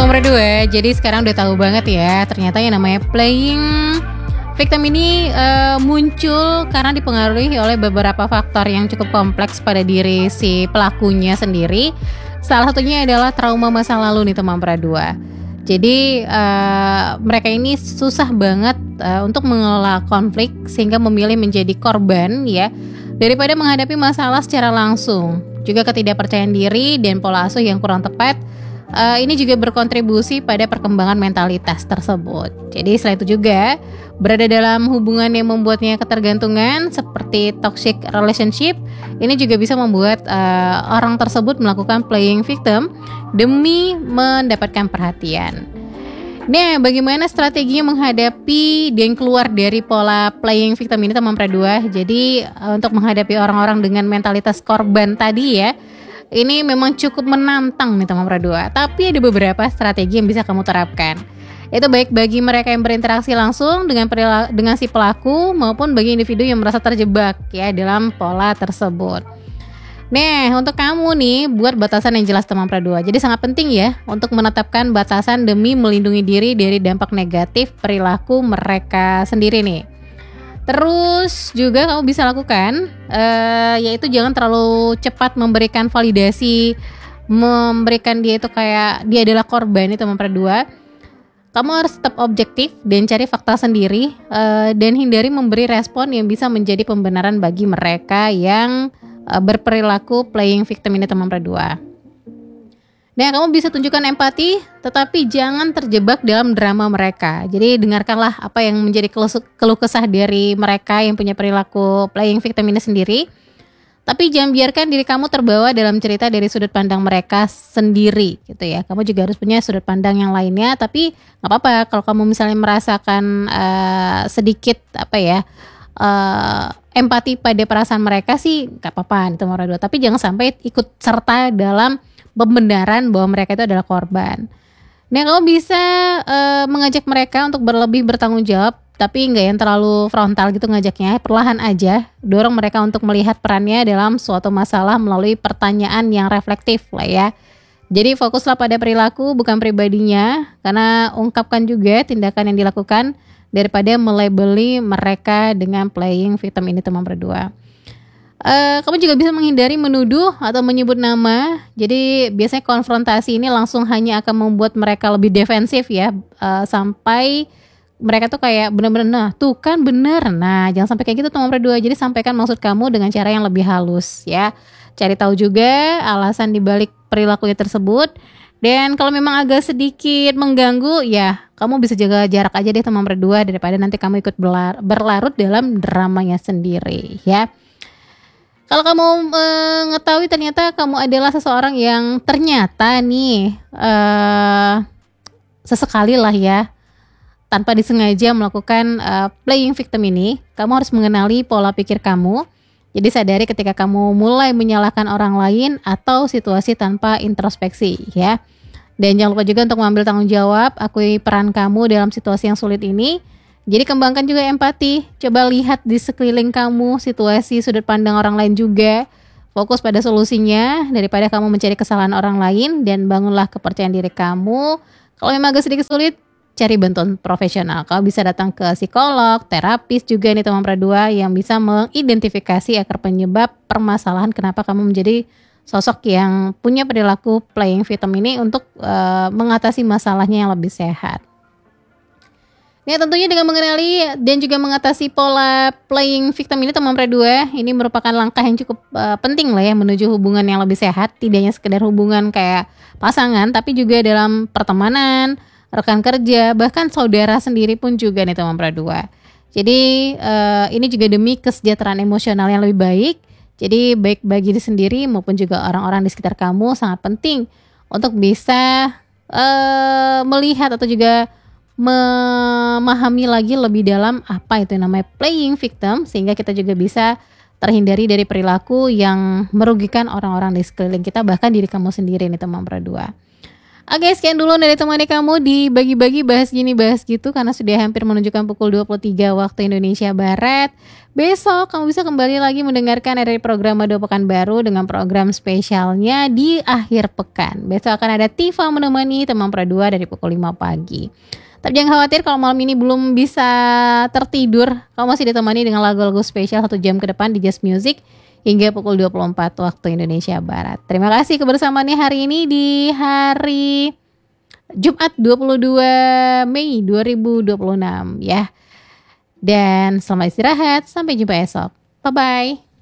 teman berdua, jadi sekarang udah tahu banget ya, ternyata yang namanya playing victim ini muncul karena dipengaruhi oleh beberapa faktor yang cukup kompleks pada diri si pelakunya sendiri. Salah satunya adalah trauma masa lalu nih teman berdua. Jadi mereka ini susah banget untuk mengelola konflik sehingga memilih menjadi korban ya, daripada menghadapi masalah secara langsung. Juga ketidakpercayaan diri dan pola asuh yang kurang tepat ini juga berkontribusi pada perkembangan mentalitas tersebut. Jadi selain itu juga berada dalam hubungan yang membuatnya ketergantungan seperti toxic relationship, ini juga bisa membuat orang tersebut melakukan playing victim demi mendapatkan perhatian. Nah, bagaimana strateginya menghadapi dan keluar dari pola playing victim ini teman berdua? Jadi untuk menghadapi orang-orang dengan mentalitas korban tadi ya, ini memang cukup menantang nih teman berdua. Tapi ada beberapa strategi yang bisa kamu terapkan. Itu baik bagi mereka yang berinteraksi langsung dengan si pelaku maupun bagi individu yang merasa terjebak ya dalam pola tersebut. Nah, untuk kamu nih buat batasan yang jelas teman berdua. Jadi sangat penting ya untuk menetapkan batasan demi melindungi diri dari dampak negatif perilaku mereka sendiri nih. Terus juga kamu bisa lakukan yaitu jangan terlalu cepat memberikan validasi, memberikan dia itu kayak dia adalah korban itu teman berdua. Kamu harus tetap objektif dan cari fakta sendiri dan hindari memberi respon yang bisa menjadi pembenaran bagi mereka yang berperilaku playing victim ini teman berdua. Nah, kamu bisa tunjukkan empati, tetapi jangan terjebak dalam drama mereka. Jadi dengarkanlah apa yang menjadi keluh kesah dari mereka yang punya perilaku playing victim ini sendiri. Tapi jangan biarkan diri kamu terbawa dalam cerita dari sudut pandang mereka sendiri, gitu ya. Kamu juga harus punya sudut pandang yang lainnya. Tapi nggak apa-apa kalau kamu misalnya merasakan sedikit empati pada perasaan mereka sih, nggak apa-apa, itu nomor 2. Tapi jangan sampai ikut serta dalam pembenaran bahwa mereka itu adalah korban. Nah, kamu bisa mengajak mereka untuk lebih bertanggung jawab, tapi nggak yang terlalu frontal gitu ngajaknya. Perlahan aja, dorong mereka untuk melihat perannya dalam suatu masalah melalui pertanyaan yang reflektif lah ya. Jadi fokuslah pada perilaku bukan pribadinya, karena ungkapkan juga tindakan yang dilakukan daripada melabeli mereka dengan playing victim ini teman berdua. Kamu juga bisa menghindari menuduh atau menyebut nama. Jadi biasanya konfrontasi ini langsung hanya akan membuat mereka lebih defensif ya, sampai mereka tuh kayak benar-benar nah tuh kan bener. Nah, jangan sampai kayak gitu teman berdua. Jadi sampaikan maksud kamu dengan cara yang lebih halus ya. Cari tahu juga alasan dibalik perilakunya tersebut. Dan kalau memang agak sedikit mengganggu ya, kamu bisa jaga jarak aja deh teman berdua, daripada nanti kamu ikut berlarut dalam dramanya sendiri ya. Kalau kamu mengetahui ternyata kamu adalah seseorang yang ternyata nih sesekali lah ya, tanpa disengaja melakukan playing victim ini, kamu harus mengenali pola pikir kamu. Jadi sadari ketika kamu mulai menyalahkan orang lain atau situasi tanpa introspeksi ya. Dan jangan lupa juga untuk mengambil tanggung jawab, akui peran kamu dalam situasi yang sulit ini. Jadi kembangkan juga empati, coba lihat di sekeliling kamu situasi sudut pandang orang lain juga. Fokus pada solusinya daripada kamu mencari kesalahan orang lain, dan bangunlah kepercayaan diri kamu. Kalau memang agak sedikit sulit, cari bantuan profesional. Kamu bisa datang ke psikolog, terapis juga nih teman berdua yang bisa mengidentifikasi akar penyebab permasalahan kenapa kamu menjadi sosok yang punya perilaku playing victim ini untuk mengatasi masalahnya yang lebih sehat. Nah, tentunya dengan mengenali dan juga mengatasi pola playing victim ini teman berdua, ini merupakan langkah yang cukup penting lah ya menuju hubungan yang lebih sehat. Tidak hanya sekedar hubungan kayak pasangan, tapi juga dalam pertemanan, rekan kerja, bahkan saudara sendiri pun juga nih teman berdua. Jadi ini juga demi kesejahteraan emosional yang lebih baik. Jadi baik bagi diri sendiri maupun juga orang-orang di sekitar kamu sangat penting untuk bisa melihat atau juga memahami lagi lebih dalam apa itu yang namanya playing victim, sehingga kita juga bisa terhindari dari perilaku yang merugikan orang-orang di sekeliling kita, bahkan diri kamu sendiri nih teman berdua. Oke, sekian dulu dari temani kamu di bagi-bagi bahas gini bahas gitu karena sudah hampir menunjukkan pukul 23 waktu Indonesia Barat. Besok kamu bisa kembali lagi mendengarkan dari program Mado Pekanbaru dengan program spesialnya di akhir pekan. Besok akan ada Tifa menemani teman Pradua dari pukul 5 pagi. Tapi jangan khawatir kalau malam ini belum bisa tertidur, kamu masih ditemani dengan lagu-lagu spesial 1 jam ke depan di Just Music hingga pukul 24 waktu Indonesia Barat. Terima kasih kebersamaannya hari ini di hari Jumat 22 Mei 2026 ya. Dan selamat istirahat, sampai jumpa esok. Bye-bye.